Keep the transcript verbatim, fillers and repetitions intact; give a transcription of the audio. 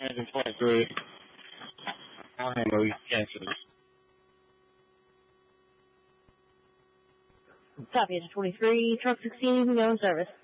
Engine twenty-three. I'll handle you. Cancel. Copy, Engine twenty-three, truck sixteen, no service.